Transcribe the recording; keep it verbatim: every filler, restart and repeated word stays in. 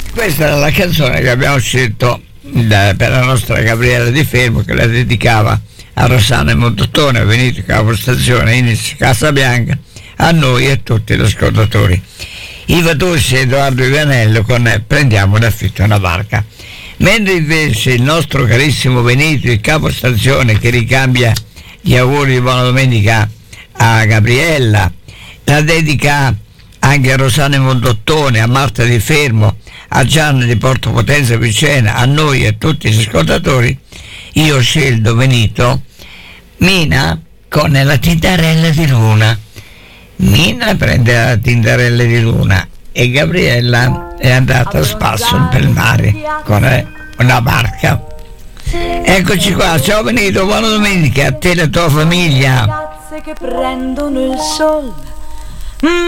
Questa è la canzone che abbiamo scelto da, per la nostra Gabriella Di Fermo, che la dedicava a Rossana e Montottone, Veneto Capostazione, Ines Casabianca, a noi e a tutti gli ascoltatori. Iva Tossi e Edoardo Ivanello con Prendiamo d'affitto una barca. Mentre invece il nostro carissimo Veneto, il capostazione, che ricambia gli auguri di buona domenica a Gabriella, la dedica anche a Rossana Mondottone, a Marta Di Fermo, a Gianna di Porto Potenza Vicena, a noi e a tutti gli ascoltatori, io scelgo Veneto, Mina con la tintarella di luna. Mina prende la tintarella di luna e Gabriella è andata a spasso per il mare con una barca. Eccoci qua, ciao Veneto, buona domenica a te e la tua famiglia. Ragazze che prendono il sol,